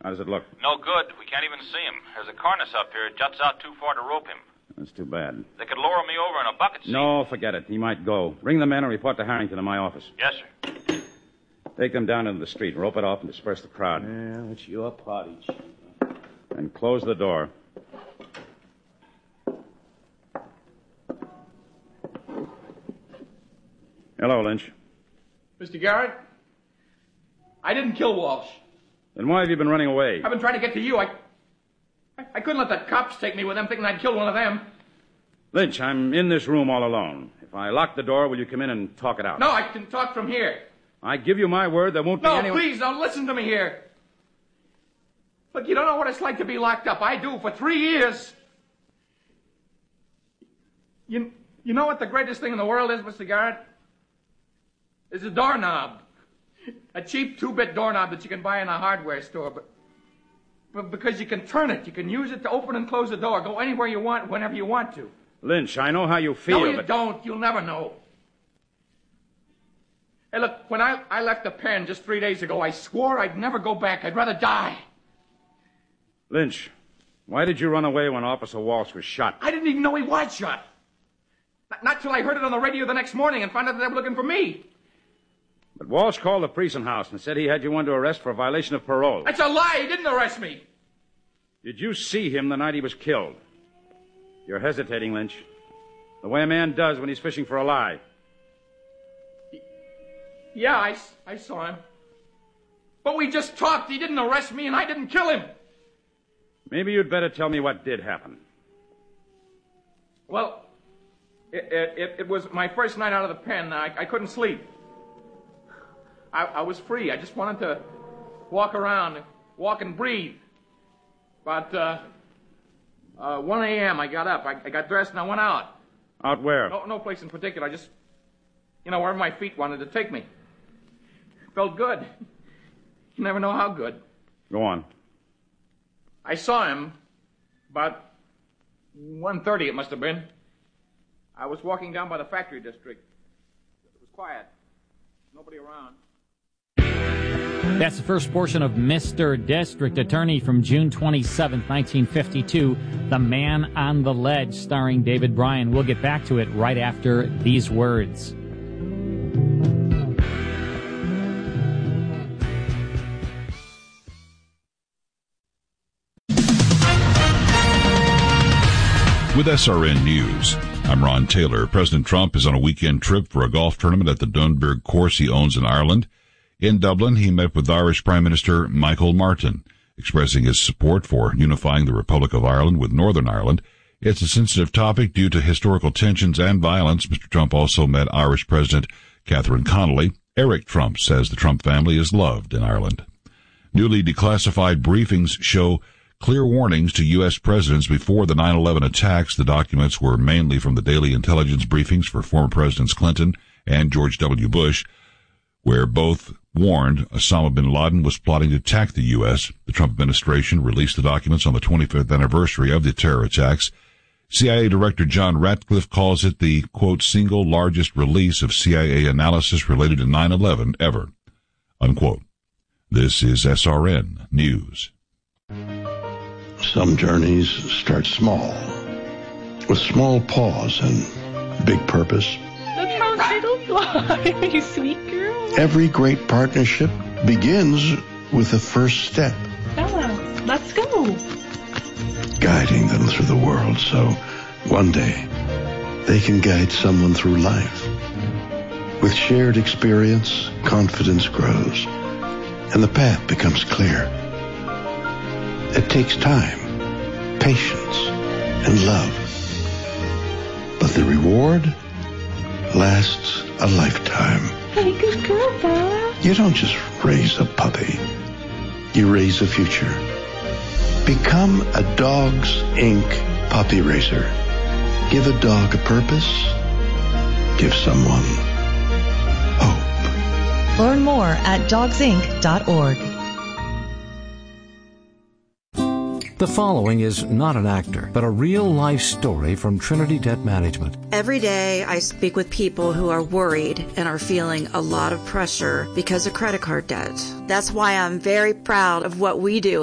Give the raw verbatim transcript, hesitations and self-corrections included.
How does it look? No good. We can't even see him. There's a cornice up here. It juts out too far to rope him. That's too bad. They could lower me over in a bucket seat. No, forget it. He might go. Bring the men and report to Harrington in my office. Yes, sir. Take them down into the street, rope it off, and disperse the crowd. Well, it's your party, Chief. And close the door. Hello, Lynch. Mister Garrett, I didn't kill Walsh. Then why have you been running away? I've been trying to get to you. I, I, I couldn't let the cops take me with them, thinking I'd killed one of them. Lynch, I'm in this room all alone. If I lock the door, will you come in and talk it out? No, I can talk from here. I give you my word there won't no, be anyone... No, please, don't listen to me here. Look, you don't know what it's like to be locked up. I do, for three years. You, you know what the greatest thing in the world is, Mister Garrett? Is a doorknob. A cheap two-bit doorknob that you can buy in a hardware store, but, but because you can turn it, you can use it to open and close the door, go anywhere you want, whenever you want to. Lynch, I know how you feel, No, you but... don't. You'll never know. Hey, look, when I, I left the pen just three days ago, I swore I'd never go back. I'd rather die. Lynch, why did you run away when Officer Walsh was shot? I didn't even know he was shot. Not, not till I heard it on the radio the next morning and found out that they were looking for me. But Walsh called the Precinct House and said he had you under arrest for a violation of parole. That's a lie. He didn't arrest me. Did you see him the night he was killed? You're hesitating, Lynch. The way a man does when he's fishing for a lie. Yeah, I, I saw him. But we just talked. He didn't arrest me, and I didn't kill him. Maybe you'd better tell me what did happen. Well, it, it, it was my first night out of the pen. I, I couldn't sleep. I, I was free. I just wanted to walk around, walk and breathe. About uh, uh, one a.m. I got up. I, I got dressed and I went out. Out where? No, no place in particular. I just, you know, wherever my feet wanted to take me. Felt good. You never know how good. Go on. I saw him about one thirty, it must have been. I was walking down by the factory district. It was quiet. Nobody around. That's the first portion of Mister District Attorney from June twenty-seventh, nineteen fifty-two, The Man on the Ledge, starring David Bryan. We'll get back to it right after these words. With S R N News, I'm Ron Taylor. President Trump is on a weekend trip for a golf tournament at the Dunberg course he owns in Ireland. In Dublin, he met with Irish Prime Minister Michael Martin, expressing his support for unifying the Republic of Ireland with Northern Ireland. It's a sensitive topic due to historical tensions and violence. Mister Trump also met Irish President Catherine Connolly. Eric Trump says the Trump family is loved in Ireland. Newly declassified briefings show clear warnings to U S presidents before the nine eleven attacks. The documents were mainly from the daily intelligence briefings for former Presidents Clinton and George W. Bush, where both warned Osama bin Laden was plotting to attack the U S. The Trump administration released the documents on the twenty-fifth anniversary of the terror attacks. C I A Director John Ratcliffe calls it the, quote, single largest release of C I A analysis related to nine eleven ever, unquote. This is S R N News. Some journeys start small, with small pause and big purpose. Look how little fly, you sweet girl. Every great partnership begins with the first step. Bella, let's go. Guiding them through the world so one day they can guide someone through life. With shared experience, confidence grows, and the path becomes clear. It takes time, patience, and love. But the reward lasts a lifetime. Hey, good girl, Bella. You don't just raise a puppy. You raise a future. Become a Dogs Incorporated puppy raiser. Give a dog a purpose. Give someone hope. Learn more at dogs inc dot org. The following is not an actor, but a real-life story from Trinity Debt Management. Every day I speak with people who are worried and are feeling a lot of pressure because of credit card debt. That's why I'm very proud of what we do